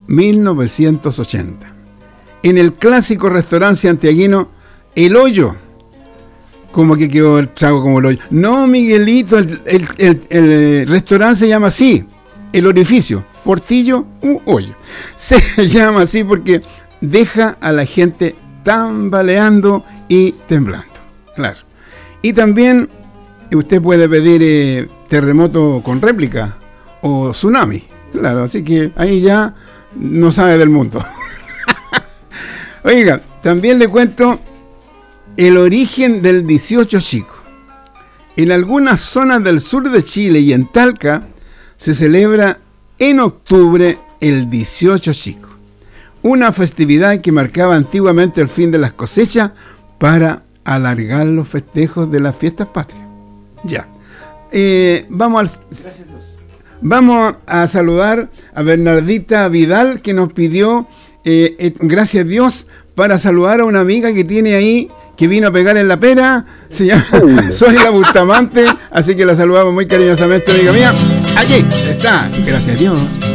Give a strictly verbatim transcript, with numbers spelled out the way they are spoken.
mil novecientos ochenta. En el clásico restaurante santiaguino El Hoyo. Como que quedó el trago como el hoyo. No, Miguelito, el, el, el, el restaurante se llama así, El Orificio, Portillo, un hoyo. Se llama así porque deja a la gente tambaleando y temblando. Claro. Y también usted puede pedir eh, terremoto con réplica o tsunami. Claro, así que ahí ya no sabe del mundo. Oiga, también le cuento el origen del dieciocho chico. En algunas zonas del sur de Chile y en Talca se celebra en octubre el dieciocho chico, una festividad que marcaba antiguamente el fin de las cosechas para alargar los festejos de las fiestas patrias. Ya, eh, vamos al, vamos a saludar a Bernardita Vidal, que nos pidió, eh, eh, gracias a Dios, para saludar a una amiga que tiene ahí, que vino a pegar en la pera. Se llama Soy la Bustamante, así que la saludamos muy cariñosamente, amiga mía. Allí está, gracias a Dios.